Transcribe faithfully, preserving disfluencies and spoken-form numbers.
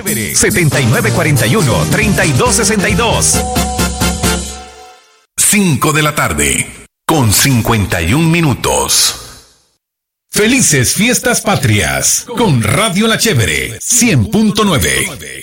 setenta y nueve cuarenta y uno, treinta y dos sesenta y dos. cinco de la tarde, con cincuenta y un minutos. Felices Fiestas Patrias, con Radio La Chévere, cien punto nueve.